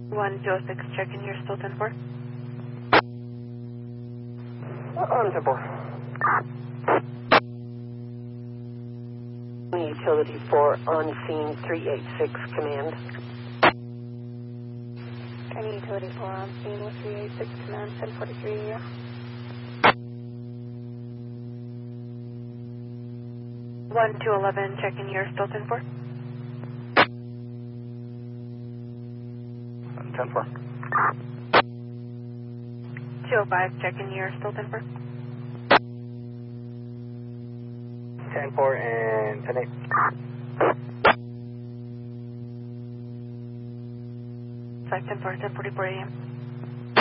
1206, check-in, you're still 10-4. On 10-4. Utility 4 on scene 386, command. Any utility 4 on scene with 386, command 1043. 1211, check-in, you're still 10-4. 10-4. 205, check-in, you're still 10-4. 10-4 and 10-8. Flight 10-4, 10:44 a.m.